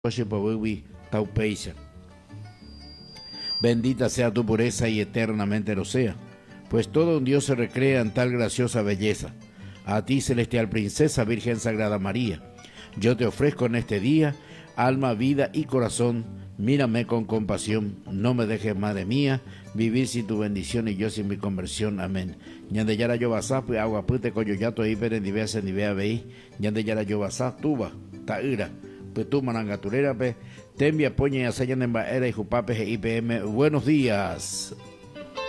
Bendita sea tu pureza y eternamente lo sea, pues todo un Dios se recrea en tal graciosa belleza. A ti, celestial princesa, Virgen Sagrada María, yo te ofrezco en este día alma, vida y corazón. Mírame con compasión, no me dejes, madre mía, vivir sin tu bendición y yo sin mi conversión. Amén. Ñande yara yo basá, pues agua pute coyoyato ahí peren divea se divea veí. Ñande yara yo basá, tuba, taira, pues tu manangaturera, pe, tembia poña y asayan en baera y jupape IPM. Buenos días.